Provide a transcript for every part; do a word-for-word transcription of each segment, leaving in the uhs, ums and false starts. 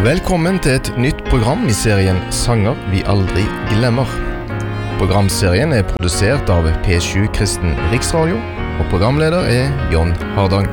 Velkommen til et nytt program i serien Sanger vi aldri glemmer. Programserien er produsert av P sju Kristen Riksradio, og programleder er John Hardang.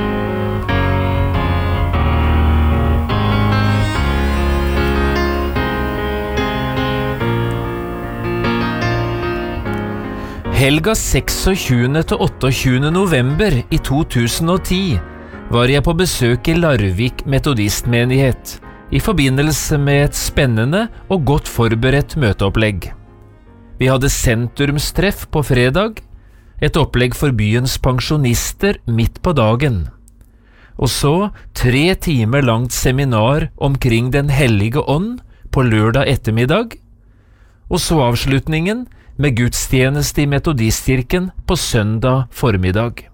Helga tjueseks til otteogtjuende november i to tusen og ti var jeg på besøk i Larvik metodistmenighet i forbindelse med et spennende og godt forberedt møteopplegg. Vi hadde sentrumstreff på fredag, et opplegg for byens pensjonister midt på dagen, og så tre timer langt seminar omkring Den hellige ånd på lørdag ettermiddag, og så avslutningen med gudstjeneste i Metodistkirken på søndag formiddag.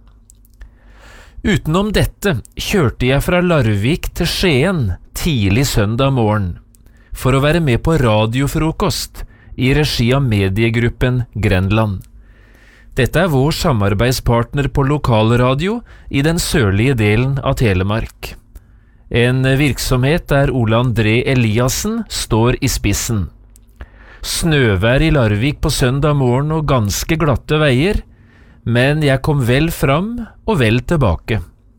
Utenom dette kjørte jeg fra Larvik til Skien tidlig søndag morgen for å være med på radiofrokost i regi av mediegruppen Grenland. Dette er vår samarbeidspartner på lokalradio i den sørlige delen av Telemark. En virksomhet der Ole André Eliassen står i spissen. Snøvær i Larvik på søndag morgen og ganske glatte veier, men jeg kom vel fram og vel tilbake.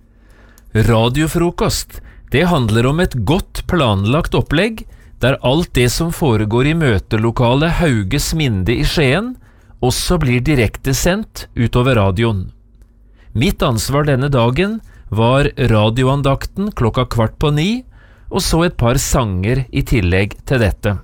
Radiofrokost, det handler om et godt planlagt opplegg, der alt det som foregår i møtelokalet Hauges Minde i Skien, også blir direktesendt utover radioen. Mitt ansvar denne dagen var radioandakten klokka kvart på ni, og så et par sanger i tillegg til dette.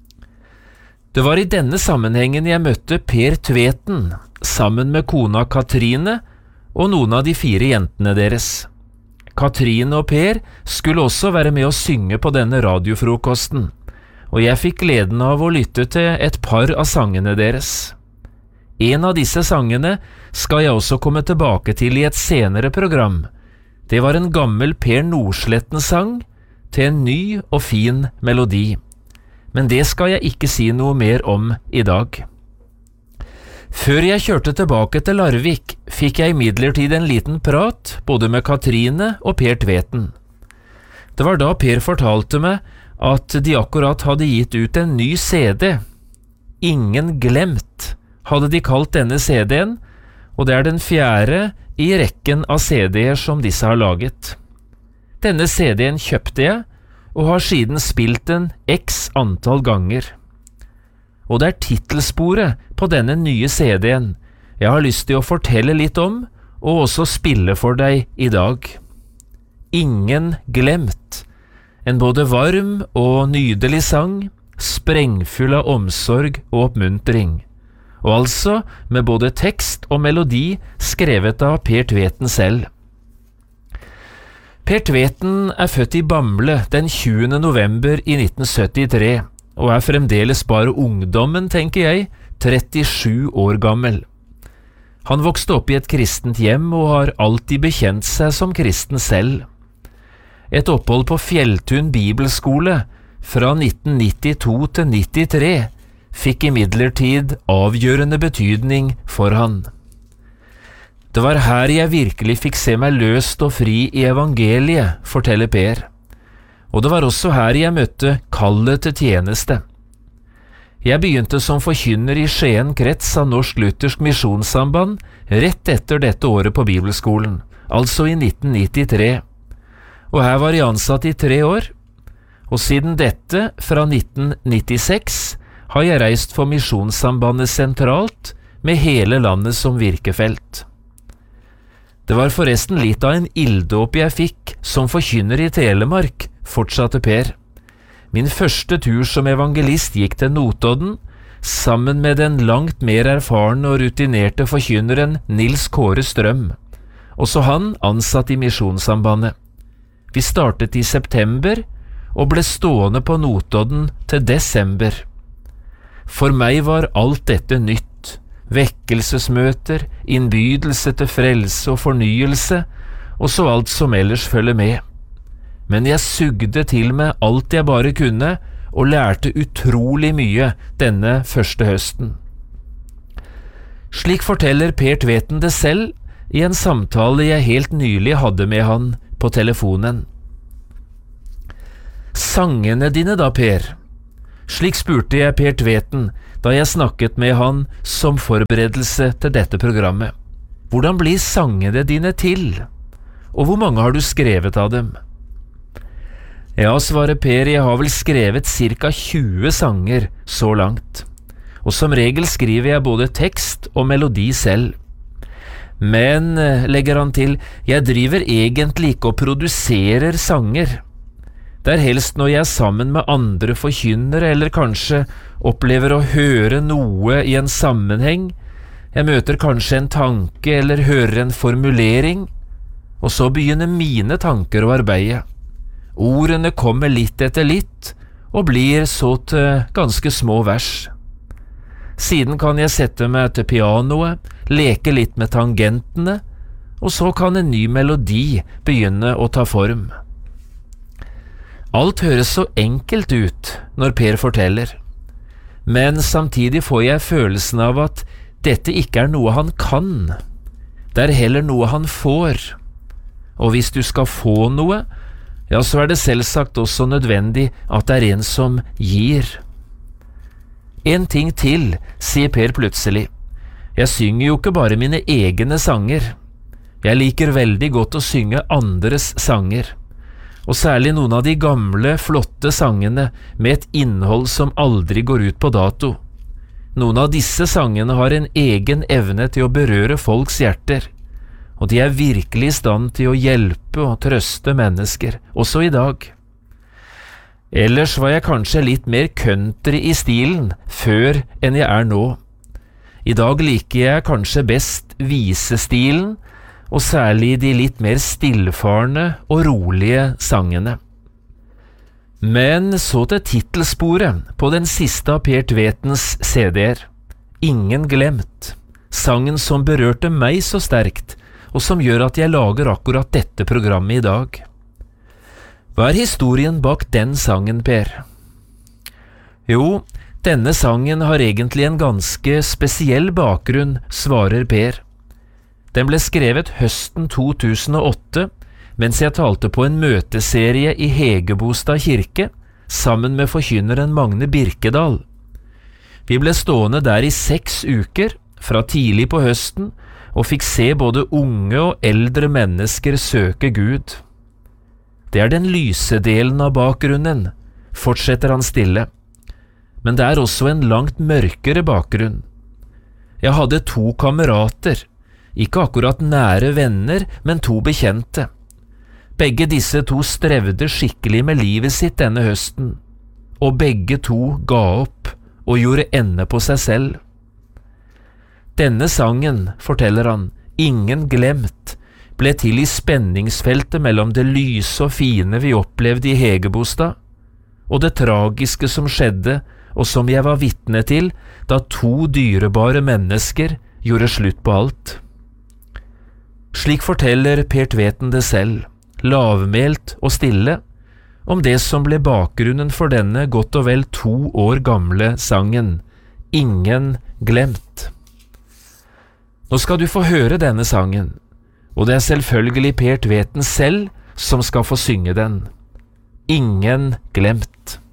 Det var i denne sammenhengen jeg møtte Per Tveten, sammen med kona Katrine og noen av de fire jentene deres. Katrine og Per skulle også være med å synge på denne radiofrokosten, og jeg fikk gleden av å lytte til et par av sangene deres. En av disse sangene skal jeg også komme tilbake til i et senere program. Det var en gammel Per Nordsletten-sang til en ny og fin melodi. Men det skal jeg ikke si noe mer om i dag. Før jeg kjørte tilbake til Larvik, fikk jeg imidlertid en liten prat både med Katrine og Per Tveten. Det var da Per fortalte meg at de akkurat hadde gitt ut en ny C D. Ingen glemt, hadde de kalt denne C D-en, og det er den fjerde i rekken av C D-er som disse har laget. Denne C D-en kjøpte jeg, og har siden spilt den x antall ganger. Og det er titelsporet på denne nye C D-en jeg har lyst til å fortelle litt om, og også spille for deg i dag. Ingen glemt. En både varm og nydelig sang, sprengfull av omsorg og oppmuntring. Og altså med både tekst og melodi skrevet av Per Tveten selv. Per Tveten er født i Bamble den tjuende november i nitten syttitre, og er fremdeles bare ungdommen, tenker jeg, trettisju år gammel. Han vokste opp i et kristent hjem og har alltid bekjent seg som kristen selv. Et opphold på Fjelltun Bibelskole fra nitten nittito til nittitre fikk imidlertid avgjørende betydning for han. Det var her jeg virkelig fikk se meg løst og fri i evangeliet, forteller Per. Og det var også her jeg møtte kallet til tjeneste. Jeg begynte som forkynner i Skien krets av Norsk Luthersk Misjonssamband rett etter dette året på Bibelskolen, altså i nitten nittitre. Og her var jeg ansatt i tre år, og siden dette, fra nitten nittiseks, har jeg reist for Misjonssambandet sentralt med hele landet som virkefelt. Det var forresten litt av en ilddåp jeg fikk som forkynner i Telemark, fortsatte Per. Min første tur som evangelist gikk til Notodden, sammen med den langt mer erfarne og rutinerte forkynneren Nils Kåre Strøm, også han ansatt i Misjonssambandet. Vi startet i september og ble stående på Notodden til desember. For meg var alt dette nytt. Vekkelsesmøter, innbydelse til frelse og fornyelse, og så alt som ellers følger med. Men jeg sugde til meg alt jeg bare kunne, og lærte utrolig mye denne første høsten. Slik forteller Per Tveten det selv i en samtale jeg helt nylig hadde med han på telefonen. Sangene dine da, Per? Slik spurte jeg Per Tveten da jeg snakket med han som forberedelse til dette programmet. Hvordan blir sangene dine til? Og hvor mange har du skrevet av dem? Ja, svarer Per, jeg har vel skrevet cirka tjue sanger så langt. Og som regel skriver jeg både tekst og melodi selv. Men, legger han til, jeg driver egentlig ikke og produserer sanger. Det er helst når jeg er sammen med andre forkynnere, eller kanskje opplever å høre noe i en sammenheng. Jeg møter kanskje en tanke eller hører en formulering, og så begynner mine tanker å arbeide. Ordene kommer litt etter litt, og blir så til ganske små vers. Siden kan jeg sette meg til pianoet, leke litt med tangentene, og så kan en ny melodi begynne å ta form. Alt høres så enkelt ut når Per forteller, men samtidig får jeg følelsen av at dette ikke er noe han kan, det er heller noe han får. Og hvis du skal få noe, ja, så er det selvsagt også nødvendig at det er en som gir. En ting til, sier Per plutselig. Jeg synger jo ikke bare mine egne sanger. Jeg liker veldig godt å synge andres sanger, og særlig noen av de gamle, flotte sangene med et innhold som aldri går ut på dato. Noen av disse sangene har en egen evne til å berøre folks hjerter, og de er virkelig i stand til å hjelpe og trøste mennesker, også i dag. Ellers var jeg kanskje litt mer country i stilen før enn jeg er nå. I dag liker jeg kanskje best visestilen, og særlig de litt mer stillfarne og rolige sangene. Men så til titelsporet på den siste av Per Tvetens C D-er. Ingen glemt. Sangen som berørte meg så sterkt, og som gjør at jeg lager akkurat dette programmet i dag. Hva er historien bak den sangen, Per? Jo, denne sangen har egentlig en ganske spesiell bakgrunn, svarer Per. Den ble skrevet høsten to tusen og åtte, mens jeg talte på en møteserie i Hegebostad kirke, sammen med forkynneren Magne Birkedal. Vi ble stående der i seks uker, fra tidlig på høsten, og fikk se både unge og eldre mennesker søke Gud. Det er den lyse delen av bakgrunnen, fortsetter han stille. Men det er også en langt mørkere bakgrunn. Jeg hadde to kamerater, ikke akkurat nære venner, men to bekjente. Begge disse to strevde skikkelig med livet sitt denne høsten, og begge to ga opp og gjorde ende på seg selv. Denne sangen, forteller han, Ingen glemt, ble til i spenningsfeltet mellom det lyse og fine vi opplevde i Hegebostad, og det tragiske som skjedde, og som jeg var vitne til, da to dyrebare mennesker gjorde slutt på alt. Slik forteller Per Tveten det selv, lavmælt og stille, om det som ble bakgrunnen for denne godt og vel to år gamle sangen, Ingen glemt. Nå skal du få høre denne sangen, og det er selvfølgelig Per Tveten selv som skal få synge den. Ingen glemt.